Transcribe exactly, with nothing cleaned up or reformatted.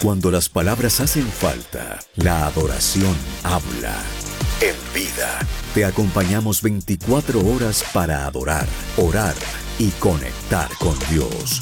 Cuando las palabras hacen falta, la adoración habla. En Vida, te acompañamos veinticuatro horas para adorar, orar y conectar con Dios.